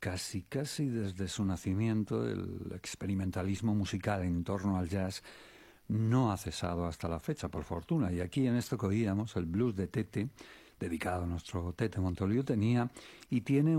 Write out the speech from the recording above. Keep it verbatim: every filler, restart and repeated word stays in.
casi, casi desde su nacimiento, el experimentalismo musical en torno al jazz no ha cesado hasta la fecha, por fortuna. Y aquí en esto que oíamos, el blues de Tete, dedicado a nuestro Tete Montoliu, tenía y tiene